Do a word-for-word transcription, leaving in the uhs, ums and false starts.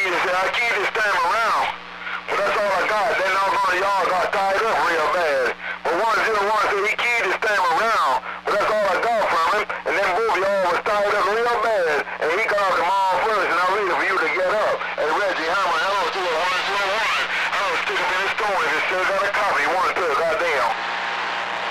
keyed and said, I keyed this thing around. But that's all I got. Then all on the yard got tied up real bad. But one zero one said he keyed this thing around. But that's all I got from him. And then both of y'all was tied up real bad. And he got off the mall first, and I waited for you to get up. Hey, Reggie Hammer, hello to a one zero one. I don't stick him in his store if it still got a copy. One, two.